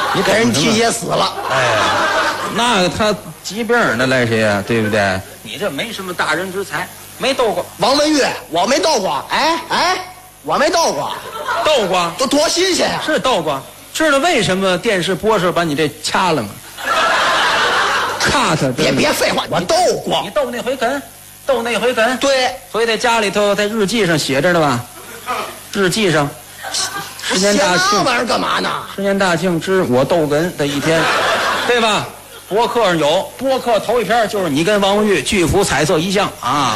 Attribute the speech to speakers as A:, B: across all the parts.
A: 你给人提血死了。
B: 哎，那个他疾病那来谁呀？对不对？你这没什么大人之才，没斗过。
A: 王文玉，我没斗过。我没斗过。
B: 斗过？
A: 都多新鲜呀！
B: 是斗过。知道为什么电视播时把你这掐了吗？cut。
A: 别废话，我斗过。
B: 你斗那回梗，斗那回梗。
A: 对，
B: 所以在家里头，在日记上写着的吧？日记上。10年大庆，
A: 那玩意儿干嘛呢
B: ？10年大庆之我斗哏的一天，对吧？博客上有，博客头一篇就是你跟王文玉巨幅彩色遗像啊，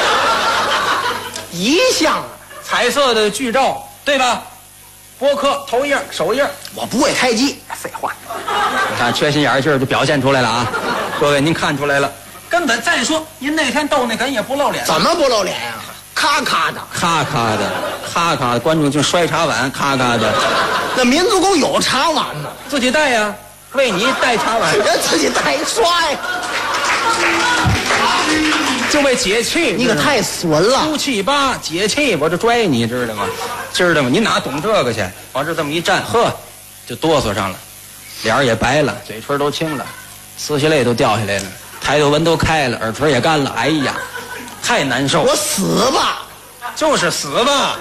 A: 遗像，
B: 彩色的剧照，对吧？博客头一页、首页。
A: 我不会开机，废话。
B: 你看缺心眼劲儿就表现出来了啊！各位，您看出来了，根本再说您那天斗那哏也不露脸。
A: 怎么不露脸呀？咔咔的，
B: 咔咔的，咔咔的，观众就摔茶碗，咔咔的。
A: 那民族宫有茶碗吗？
B: 自己带呀，为你带茶碗。
A: 人自己带摔，
B: 就为解气。
A: 你可太损了！
B: 出气吧，解气，我这拽你知道吗？知道吗？你哪懂这个去？往这么一站，呵，就哆嗦上了，脸儿也白了，嘴唇都青了，撕下泪都掉下来了，抬头纹都开了，耳垂也干了。哎呀！太难受，
A: 我死吧，
B: 就是死吧，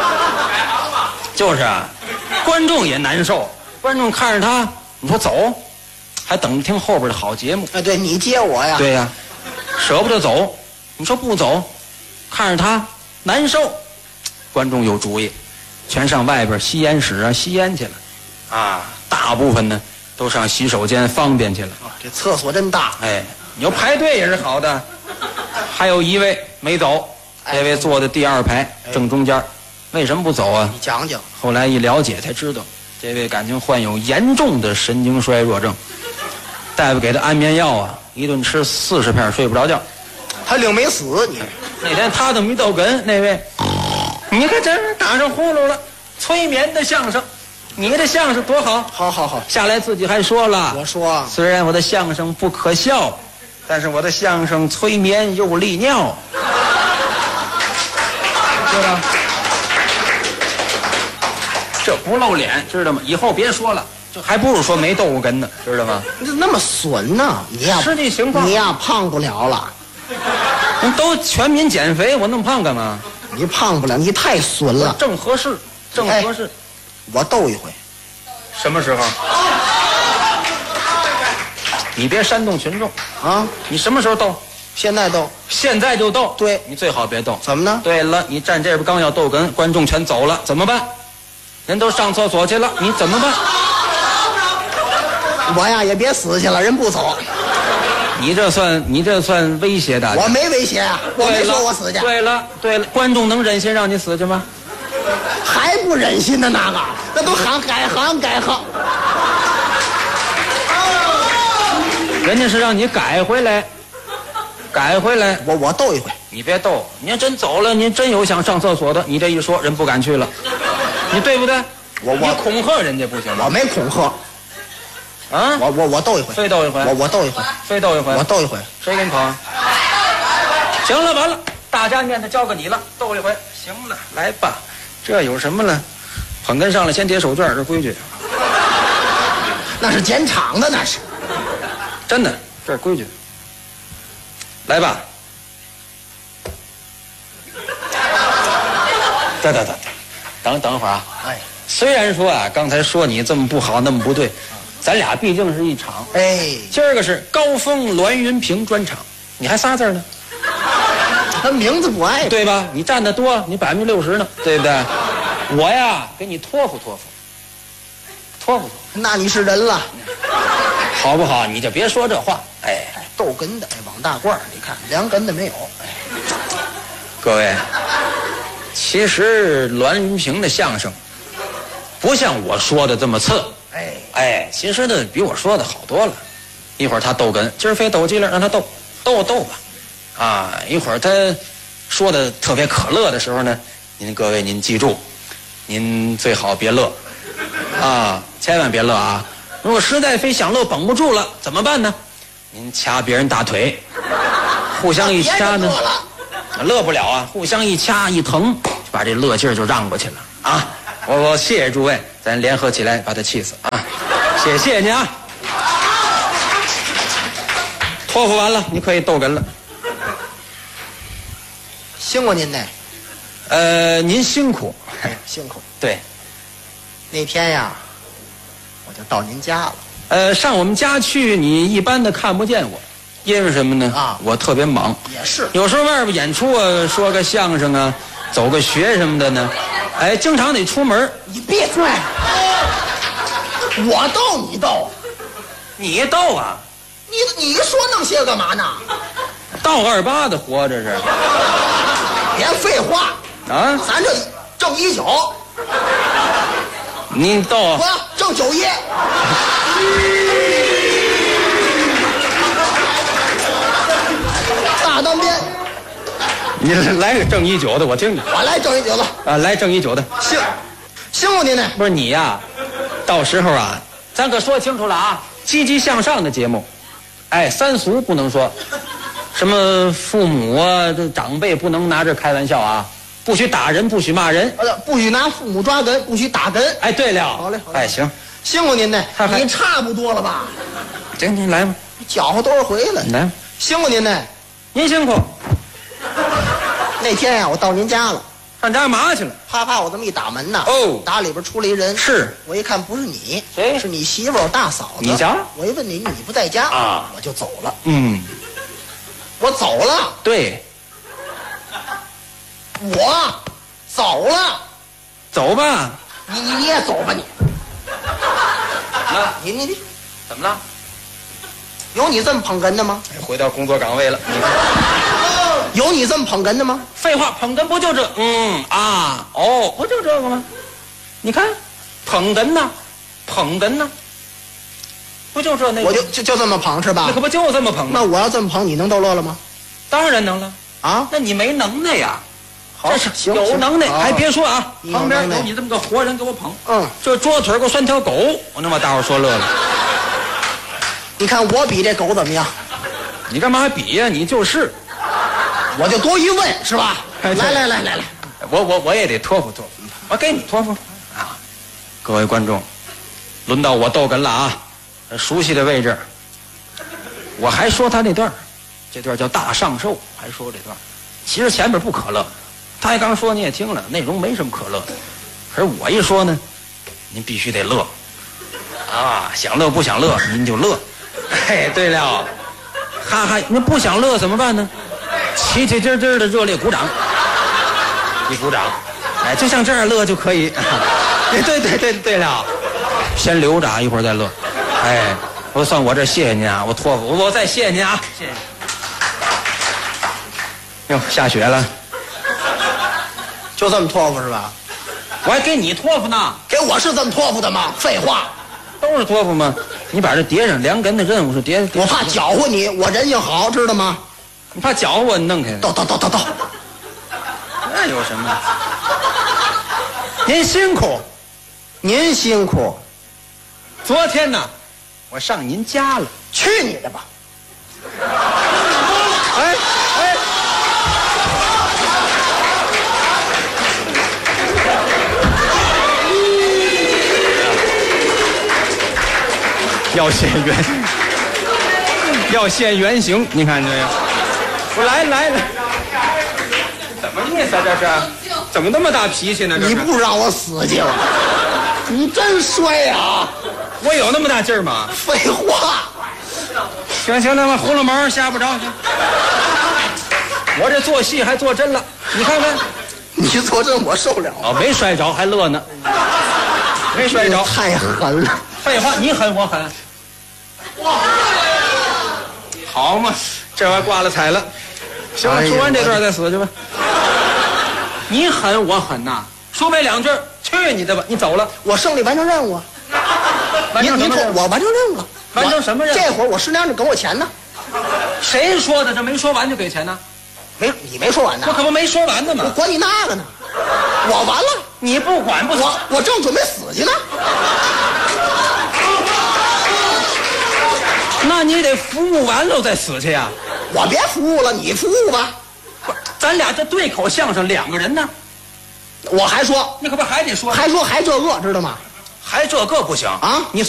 B: 就是啊，观众也难受，观众看着他，你说走，还等着听后边的好节目。
A: 对你接我呀？
B: 对呀，舍不得走，你说不走，看着他难受，观众有主意，全上外边吸烟室啊吸烟去了，啊，大部分呢都上洗手间方便去了。
A: 这厕所真大，
B: 哎，你要排队也是好的。还有一位没走，这位坐的第2排正中间，为什么不走啊？
A: 你讲讲。
B: 后来一了解才知道，这位感情患有严重的神经衰弱症，大夫给他安眠药啊，一顿吃40片睡不着觉。
A: 他另没死你。
B: 那天他都没逗哏，那位，你看这打上呼噜了，催眠的相声，你的相声多好。
A: 好，
B: 下来自己还说了，
A: 我说
B: 虽然我的相声不可笑。但是我的相声催眠又利尿，对吧？这不露脸，知道吗？以后别说了，这还不如说没斗过哏呢，知道吗？
A: 你怎么那么损呢？你呀，
B: 实际情况，
A: 你呀胖不了了。
B: 你都全民减肥，我那么胖干嘛？
A: 你胖不了，你太损了。
B: 正合适，正合适。
A: 我斗一回。
B: 什么时候？你别煽动群众
A: 啊！
B: 你什么时候斗？
A: 现在斗，
B: 现在就斗。
A: 对，
B: 你最好别斗。
A: 怎么呢？
B: 对了，你站这边刚要斗哏，观众全走了，怎么办？人都上厕所去了，你怎么办？
A: 我呀也别死去了，人不走。
B: 你这算威胁的。
A: 我没威胁啊，我没说我死去。
B: 对了，观众能忍心让你死去吗？
A: 还不忍心的那都喊改行。
B: 人家是让你改回来。
A: 我斗一回。
B: 你别斗，你要真走了，你真有想上厕所的，你这一说，人不敢去了，你对不对？你恐吓人家不行吗？
A: 我没恐吓。啊！我斗一回。
B: 非斗一回。
A: 我斗一回。
B: 非斗一回。
A: 我斗一回。
B: 谁给你捧？行了，完了，大家面子交给你了，斗一回。行了，来吧，这有什么了？捧哏上来先叠手绢，这规矩。
A: 那是检场的，那是。
B: 真的，这是规矩。来吧。等会儿啊。
A: 哎，
B: 虽然说啊，刚才说你这么不好，那么不对，咱俩毕竟是一场。
A: 哎，
B: 今儿个是高峰栾云平专场，你还仨字呢？
A: 他名字不挨，
B: 对吧？你占得多，你60%呢，对不对？我呀，给你托付。
A: 那你是人了，
B: 好不好？你就别说这话。哎，
A: 斗哏的，王大褂，你看量哏的没有。哎，
B: 各位，其实栾云平的相声不像我说的这么次。哎，其实呢，比我说的好多了。一会儿他斗哏，今儿非斗鸡了，让他斗吧。啊，一会儿他说的特别可乐的时候呢，各位您记住，您最好别乐啊，千万别乐啊！如果实在非想乐绷不住了，怎么办呢？您掐别人大腿，互相一掐呢，乐不了啊！互相一掐一疼，把这乐劲儿就让过去了啊！我谢谢诸位，咱联合起来把他气死啊！ 谢谢您啊。托付完了，你可以逗哏了。
A: 辛苦您呢。
B: 您辛苦，
A: 辛苦。
B: 对。
A: 那天呀，我就到您家了。
B: 上我们家去，你一般的看不见我，因为什么呢？
A: 啊，
B: 我特别忙。
A: 也是。
B: 有时候外边演出啊，说个相声啊，走个学什么的呢，哎，经常得出门。
A: 你闭嘴！我逗你逗，
B: 你逗啊？
A: 你说那些干嘛呢？
B: 道28的活着是？
A: 别废话
B: 啊！
A: 咱这正19，
B: 你逗啊？
A: 不，正91。大单边。
B: 你来个正19的，我听听。
A: 我来正19的。
B: 啊，来正19的。
A: 辛苦您呢。
B: 不是你呀，到时候啊，咱可说清楚了啊，积极向上的节目，哎，三俗不能说，什么父母啊，这长辈不能拿这开玩笑啊，不许打人，不许骂人，
A: 不许拿父母抓哏，不许打哏。
B: 哎，对了，
A: 好嘞，好嘞。
B: 哎，行，
A: 辛苦您呢。你差不多了吧？
B: 行，您来吧，
A: 搅和多少回了？
B: 你来吧。
A: 辛苦您呢。
B: 您辛苦。
A: 那天呀，我到您家了。
B: 上家干嘛去了？
A: 啪，我这么一打门呐，
B: 哦，
A: 打里边出来一人。
B: 是
A: 我一看不是你，
B: 谁？
A: 是你媳妇儿大嫂子。
B: 你瞧，
A: 我一问你不在家
B: 啊，
A: 我就走了。
B: 我
A: 走了。
B: 对，
A: 我走了。
B: 走吧。
A: 你也走吧你。
B: 啊，
A: 你
B: 怎么了？
A: 有你这么捧哏的吗？
B: 回到工作岗位了。
A: 有你这么捧哏的吗？
B: 废话，捧哏不就这？不就这个吗？你看，捧哏呢，不就这那个？
A: 我就这么捧是吧？
B: 那可不就这么捧吗？
A: 那我要这么捧，你能逗乐了吗？
B: 当然能了
A: 啊！
B: 那你没能耐呀？
A: 好，行，
B: 有能耐，还别说啊，旁边
A: 有
B: 你这么个活人给我捧，
A: 这
B: 桌子腿给我拴条狗，我能把大伙说乐了。
A: 你看我比这狗怎么样？
B: 你干嘛还比呀？你就是。
A: 我就多一问是吧？来，
B: 我也得托付，我给你托付啊！各位观众，轮到我逗哏了啊！熟悉的位置，我还说他那段，这段叫大上寿，还说这段，其实前面不可乐，他刚说你也听了，内容没什么可乐的，可是我一说呢，您必须得乐啊！想乐不想乐您就乐，哎，对了，哈哈，那不想乐怎么办呢？起起劲的热烈鼓掌，一鼓掌，哎，就像这样乐就可以。对了，先留着啊，一会儿再乐。哎，我算我这谢谢您啊，我托付，我再谢谢您啊，谢谢。哟，下雪了，
A: 就这么托付是吧？
B: 我还给你托付呢，
A: 给我是这么托付的吗？废话，
B: 都是托付吗？你把这叠上，量哏的任务是叠。
A: 我怕搅和你，我人性好，知道吗？
B: 你怕搅和我，你弄开。
A: 到，
B: 那有什么？您辛苦，
A: 您辛苦。
B: 昨天呢，我上您家了。
A: 去你的吧！
B: 哎，要现原形，你看这个。我来，怎么意思啊？这是怎么那么大脾气呢？
A: 你不让我死去了，你真衰啊！
B: 我有那么大劲儿吗？
A: 废话。
B: 行，那么胡了毛瞎不着。我这做戏还做真了，你看看。
A: 你做真我受不了。
B: 哦，没摔着还乐呢，没摔着。
A: 太狠了。
B: 废话，你狠我狠。好嘛，这玩意挂了彩了。行了，说完这段再死去吧。你狠我狠呐，说白两句，去你的吧！你走了，
A: 我胜利完成任务啊！
B: 完成什么任务？
A: 我完成任务了。
B: 完成什么任务？
A: 这会儿我师娘就给我钱呢。
B: 谁说的？这没说完就给钱呢？
A: 你没说完呢。
B: 我可不没说完呢嘛。
A: 我管你那个呢。我完了。
B: 你不管不行。
A: 我正准备死去呢。
B: 那你得服务完了再死去呀！
A: 我别服务了，你服务吧。
B: 咱俩这对口相声2个人呢。
A: 我还说，
B: 你可不还得说？
A: 还这个知道吗？
B: 还这个不行
A: 啊！
B: 你